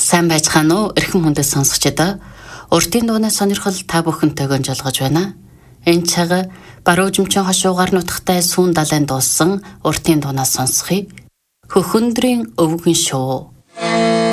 Сайн байцгаана уу? Эрхэм хүндэт сонсогчдоо. Уртын дууны сонирхол та бүхэнтэйгэн жолгож байна. Энэ цаг баруун жимчэн хошуугаар нутагтай сүүн далайн дуусан уртын дуунаас сонсхий. Хөхөндрийн өвгөн шуу.